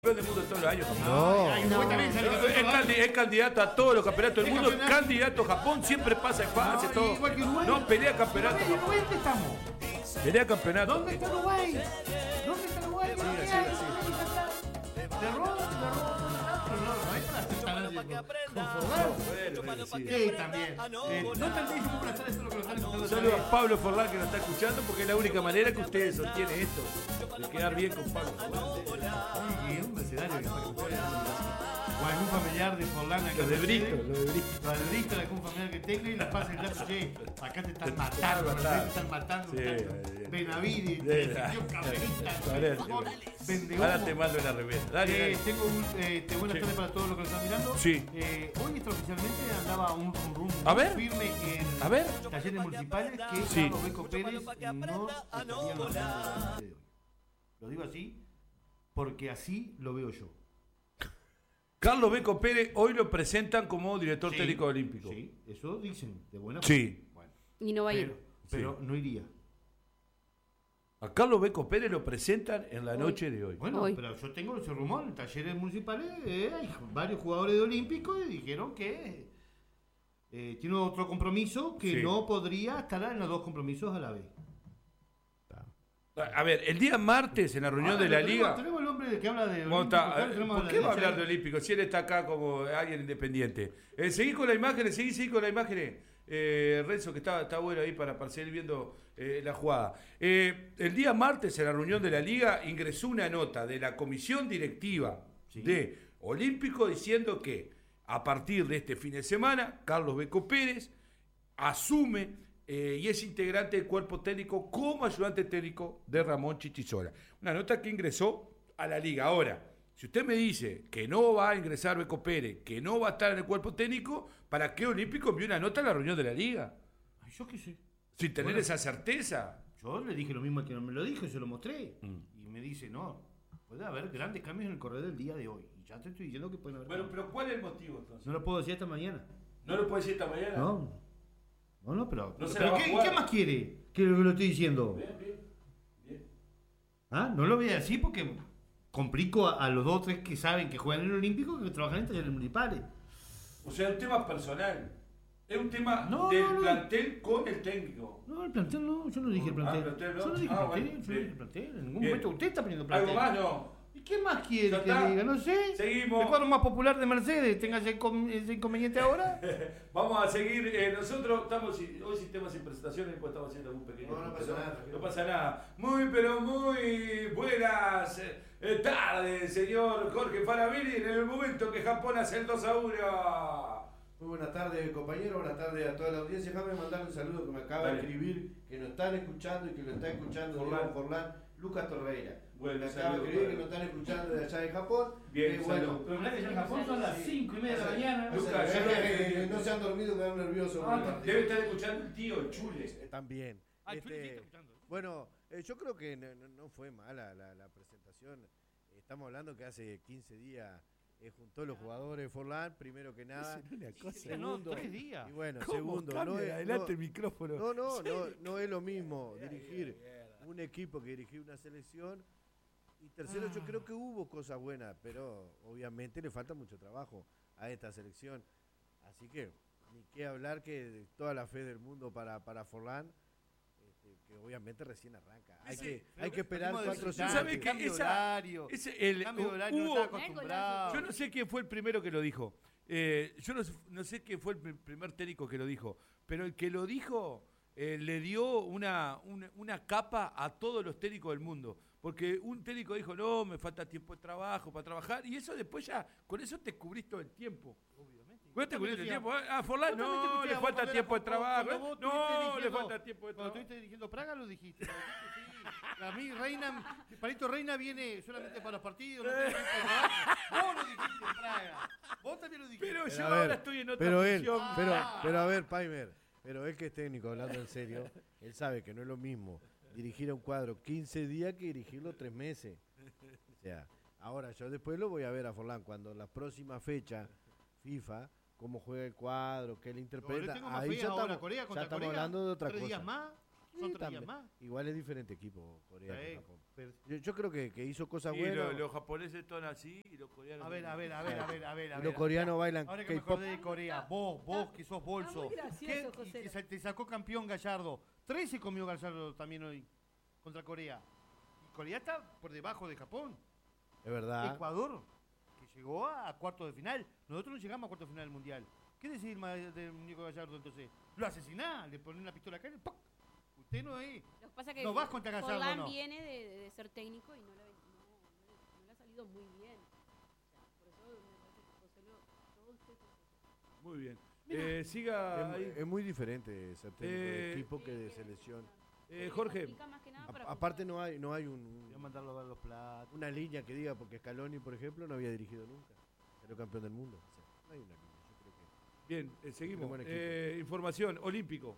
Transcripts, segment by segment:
Campeón del mundo todos los años. No. Es candidato a todos los campeonatos del mundo. Candidato a Japón, siempre pasa en fase, todo. No, pelea campeonato. ¿Dónde estamos? Pelea campeonato. ¿Dónde está Uruguay? ¿Dónde está Uruguay? De robo. No hay para hacer Sí, también. No tantísimo para hacer eso lo que lo están escuchando. Saludos a Pablo Forlán que nos está escuchando porque es la única manera que ustedes sostienen esto. De quedar bien con Pablo Forlán. Sí, es un escenario que o algún familiar de Forlán acá. Los de Brito. Los de Brito, algún familiar que tenga y les pasa el dato, che, acá te están matando, te están matando. Benavides, Ahora te mando la remera. Dale. Tengo buenas tardes para todos los que nos están mirando. Sí. Hoy extraoficialmente andaba un firme en talleres municipales que Sí. Carlos Beco Pérez no estaría en los talleres de hoy. Lo digo así porque así lo veo yo. Carlos Beco Pérez hoy lo presentan como director técnico olímpico. Sí, eso dicen, de buena Sí. Bueno, Y no va a ir. pero no iría. A Carlos Beco Pérez lo presentan en la noche de hoy. Bueno, Hoy. pero yo tengo ese rumor, en talleres municipales hay varios jugadores de olímpicos y dijeron que tiene otro compromiso que Sí. no podría estar en los dos compromisos a la vez. A ver, el día martes en la reunión de la Liga. Tenemos el hombre que habla de ¿Cómo olímpicos, está? tenemos ¿Por a qué la va a hablar de derecha. olímpico si él está acá como alguien independiente? Seguí con la imagen, seguí con la imagen. Renzo, que está bueno ahí para seguir viendo la jugada. El día martes en la reunión de la Liga ingresó una nota de la comisión directiva de Olímpico diciendo que a partir de este fin de semana, Carlos Beco Pérez asume y es integrante del cuerpo técnico como ayudante técnico de Ramón Chichizola. Una nota que ingresó a la Liga. Ahora, si usted me dice que no va a ingresar Beco Pérez, que no va a estar en el cuerpo técnico, ¿para qué Olímpico envió una nota a la reunión de la Liga? Ay, yo qué sé. Sin tener esa certeza. Yo le dije lo mismo que no me lo dijo y se lo mostré. Y me dice, no, puede haber grandes cambios en el correo del día de hoy. Y ya te estoy diciendo que pueden haber Bueno, cambios. pero ¿cuál es el motivo entonces? No lo puedo decir esta mañana. ¿No lo puede decir esta mañana? No, pero. No se pero la va a jugar. ¿qué más quiere que lo estoy diciendo? Bien. ¿Ah? No lo voy a decir porque complico a los dos o tres que saben que juegan en el Olímpico que trabajan en talleres municipales. O sea, es un tema personal. Es un tema No, del no. plantel con el técnico. No, el plantel no, yo no dije el plantel. plantel no. Yo no dije Ah, el plantel, bueno, yo no dije bien. el plantel. En ningún Bien. momento usted está poniendo plantel. ¿Algo más? No. ¿Y qué más quiere Ya que está. diga? No sé. Seguimos. ¿El cuadro más popular de Mercedes tenga ese inconveniente ahora? Vamos a seguir. Nosotros estamos hoy sin temas sin presentaciones, pues estamos haciendo un pequeño. No pasa nada. No pasa nada. Muy buenas tardes, señor Jorge Farabelli, en el momento que Japón hace el 2-1. Muy buenas tardes, compañeros, buenas tardes a toda la audiencia. Déjame mandarle un saludo que me acaba Dale. de escribir, que nos están escuchando y que lo está escuchando Diego Forlán, Lucas Torreira. Bueno, me acaba de saludo, escribir bueno. que nos están escuchando de allá de Japón. Bien, bueno. saludo. Pero mirá que ya en Japón son las 5:30 de la mañana. Lucas, ya No se han dormido, me dan nervioso. Debe estar escuchando el tío, el Chule. También. Bueno, Yo creo que no fue mala la presentación. Estamos hablando que hace 15 días juntó los jugadores de Forlán, primero que nada. segundo, 3 días. Y bueno, ¿Cómo segundo. cambia adelante el micrófono? No es lo mismo dirigir un equipo que dirigir una selección. Y tercero, yo creo que hubo cosas buenas, pero obviamente le falta mucho trabajo a esta selección. Así que ni qué hablar que de toda la fe del mundo para Forlán, que obviamente recién arranca. Hay que esperar 4 o 5 ¿Sabe qué? cambio de horario. El Cambio de horario, no hubo- está acostumbrado. Yo no sé quién fue el primero que lo dijo. Yo no sé quién fue el primer técnico que lo dijo. Pero el que lo dijo le dio una capa a todos los técnicos del mundo. Porque un técnico dijo, no, me falta tiempo de trabajo para trabajar. Y eso después ya, con eso te cubrís todo el tiempo. Obviamente. ¿Vos te cubrís el tiempo? Ah, Forlán, Vos también te no, escuché le a vos falta cuando tiempo de era- trabajo. cuando vos No, estuviste le dirigiendo- falta tiempo de Cuando trabajo. estuviste dirigiendo Praga lo dijiste. Lo dijiste, sí. A mí Reina, Palito Reina viene solamente para los partidos. No tiene tiempo de trabajo. Vos lo dijiste en Praga. Vos también lo dijiste. Pero yo a ver, ahora estoy en otra pero él, función. pero a ver, Paimer, pero él que es técnico, hablando en serio, él sabe que no es lo mismo dirigir a un cuadro 15 días que dirigirlo 3 meses. O sea, ahora yo después lo voy a ver a Forlán cuando la próxima fecha FIFA, cómo juega el cuadro, qué le Yo interpreta, le tengo más ahí fe ya ahora, estamos, Corea contra ya estamos Corea, hablando de otra 3 cosa. días más. Son 3 días también. más. Igual es diferente equipo Corea que Sí, Japón. pero- Yo creo que hizo cosas Sí, buenas. los japoneses están así y los coreanos. A ver. Y los coreanos bailan Ahora que me K-pop. acordé de Corea, vos que sos bolso, muy gracioso, ¿qué- José. que te sacó campeón Gallardo? 13 comió Gallardo también hoy contra Corea. Y Corea está por debajo de Japón. Es verdad. Ecuador, que llegó a cuartos de final. Nosotros no llegamos a cuartos de final del Mundial. ¿Qué decir más del muñeco Gallardo entonces? Lo asesinás, le ponen una pistola acá y ¡pum! Usted no es. Lo que pasa es que No vas contra Gallardo, Forlán no. viene de ser técnico y no le ha salido muy bien. O sea, por eso me parece que José todo usted es Muy bien. Siga ahí. Es muy diferente ser técnico de Eh, equipo que de selección. Jorge. Aparte no hay Voy a mandarlo a ver los platos. una línea que diga, porque Scaloni, por ejemplo, no había dirigido nunca. Salió campeón del mundo. O sea, no hay una línea, yo creo que... Bien, seguimos. buen equipo. Información, olímpico.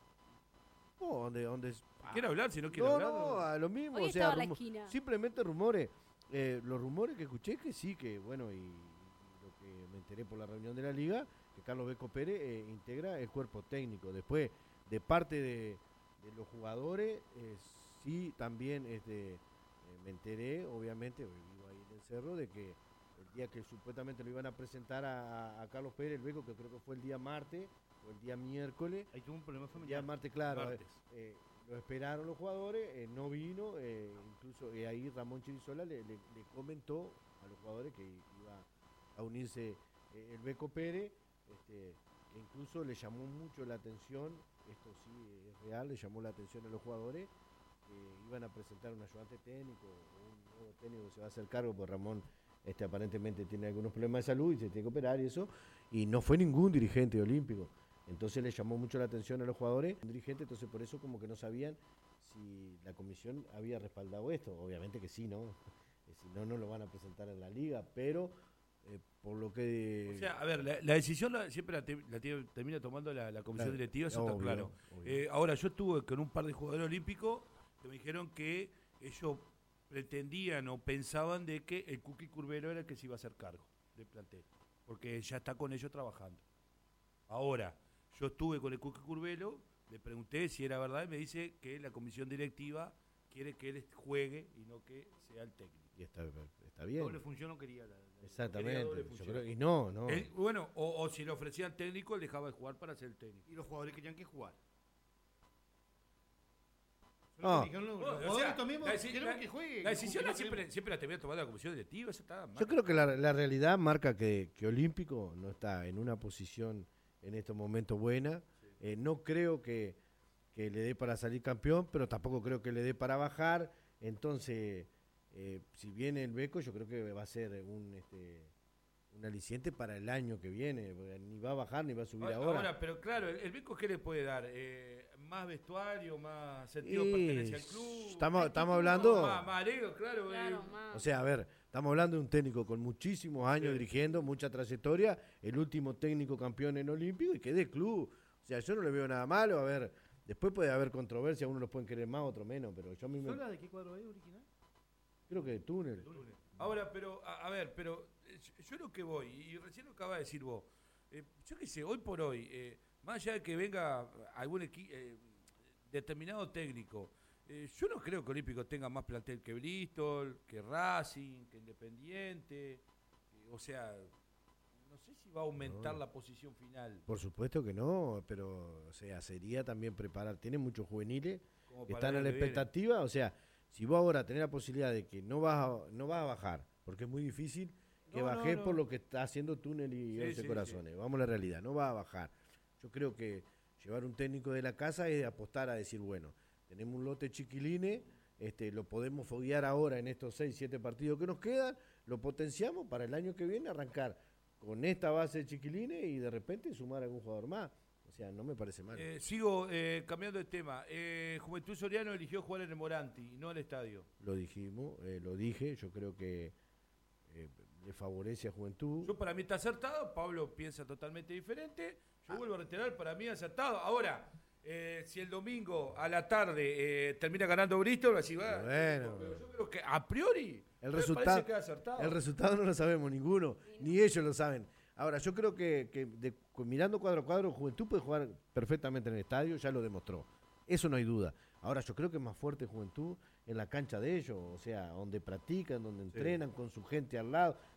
Donde ¿Quiere hablar? Si no quiere no, hablar. no, a lo mismo. Hoy O sea, estaba en la esquina. simplemente rumores. Los rumores que escuché que sí, que bueno, y lo que me enteré por la reunión de la liga, que Carlos Beco Pérez integra el cuerpo técnico. Después, de parte de los jugadores, sí también me enteré, obviamente, vivo ahí en el cerro, de que el día que supuestamente lo iban a presentar a Carlos Pérez, el Beco, que creo que fue el día martes o el día miércoles, Ahí tuvo un problema el día familiar. martes, claro, Martes. lo esperaron los jugadores, no vino, incluso ahí Ramón Chirisola le comentó a los jugadores que iba a unirse el Beco Pérez, que incluso le llamó mucho la atención, esto sí es real, le llamó la atención a los jugadores, que iban a presentar un ayudante técnico, o un nuevo técnico que se va a hacer cargo, porque Ramón aparentemente tiene algunos problemas de salud y se tiene que operar y eso, y no fue ningún dirigente olímpico. Entonces le llamó mucho la atención a los jugadores, un dirigente, entonces por eso como que no sabían si la comisión había respaldado esto. Obviamente que sí, ¿no? Si no, no lo van a presentar en la liga, pero por lo que... O sea, a ver, la decisión siempre termina tomando la comisión Claro, directiva, eso está obvio, claro. obvio. Ahora, yo estuve con un par de jugadores olímpicos que me dijeron que ellos pretendían o pensaban de que el Cookie Curbelo era el que se iba a hacer cargo del plantel, porque ya está con ellos trabajando. Ahora, yo estuve con el Cookie Curbelo, le pregunté si era verdad y me dice que la comisión directiva quiere que él juegue y no que sea el técnico. Y está bien. Doble función no quería. Exactamente. quería doble Yo función. creo- y no. Bueno, o si le ofrecían técnico, él dejaba de jugar para ser el técnico. Y los jugadores querían que jugar. Ah. Dijeron los O jugadores sea, estos mismos, queremos que juegue. La decisión que siempre la termina tomando la comisión directiva, eso está mal. Yo creo que la realidad marca que Olímpico no está en una posición en estos momentos buena. No creo que le dé para salir campeón, pero tampoco creo que le dé para bajar. Entonces, si viene el Beco, yo creo que va a ser un aliciente para el año que viene. Porque ni va a bajar ni va a subir ahora. Pero claro, el Beco, ¿qué le puede dar? Más vestuario, más sentido de Y pertenencia al club. estamos hablando... Más alegre, claro. Claro, más. O sea, a ver, estamos hablando de un técnico con muchísimos años dirigiendo, mucha trayectoria, el último técnico campeón en Olímpico y que de club. O sea, yo no le veo nada malo. A ver, después puede haber controversia, unos los pueden querer más, otros menos, pero yo a mí me... ¿Sola de qué cuadro es original? Creo que de túnel. Ahora, pero, a ver, pero yo lo que voy, y recién lo acabas de decir vos, yo qué sé, hoy por hoy, más allá de que venga algún determinado técnico, yo no creo que Olímpico tenga más plantel que Bristol, que Racing, que Independiente, o sea, no sé si va a aumentar la posición final. Por supuesto que no, pero o sea, sería también preparar. Tiene muchos juveniles Como que para están el a la año que viene. expectativa. O sea, si vos ahora tenés la posibilidad de que no vas a bajar, porque es muy difícil que No, bajes no. por lo que está haciendo Túnel y Sí, 11 sí, Corazones. Vamos a la realidad, no va a bajar. Yo creo que llevar un técnico de la casa es apostar a decir, bueno, tenemos un lote chiquilines, lo podemos foguear ahora en estos 6, 7 partidos que nos quedan, lo potenciamos para el año que viene arrancar con esta base de chiquilines y de repente sumar a algún jugador más. O sea, no me parece mal. Sigo cambiando de tema. Juventud Soriano eligió jugar en el Moranti, no al estadio. Lo dijimos, lo dije, yo creo que le favorece a Juventud. Yo para mí está acertado, Pablo piensa totalmente diferente. Yo vuelvo a reiterar, para mí acertado. Ahora, si el domingo a la tarde termina ganando Bristol, así va. Bueno. Pero yo creo que a priori El me resultado, parece que es acertado. el resultado no lo sabemos ninguno, ni ellos lo saben. Ahora, yo creo que mirando cuadro a cuadro, Juventud puede jugar perfectamente en el estadio, ya lo demostró. Eso no hay duda. Ahora, yo creo que es más fuerte Juventud en la cancha de ellos, o sea, donde practican, donde entrenan, con su gente al lado.